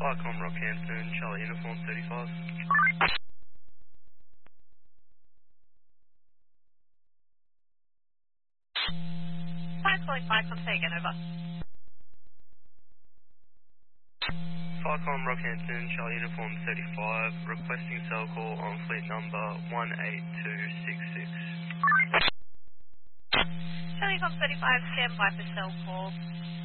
Firecom Rockhampton, Charlie Uniform 35. Fire calling Firecom, say again, over. Firecom Rockhampton, Charlie Uniform 35, requesting cell call on fleet number 18266. Charlie Uniform 35, stand by for cell call.